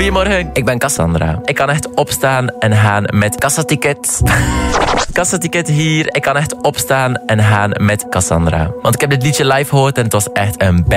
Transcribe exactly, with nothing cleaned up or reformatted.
Goedemorgen, ik ben Cassandra. Ik kan echt opstaan en gaan met kassaticket. Kassaticket hier. Ik kan echt opstaan en gaan met Cassandra. Want ik heb dit liedje live gehoord en het was echt een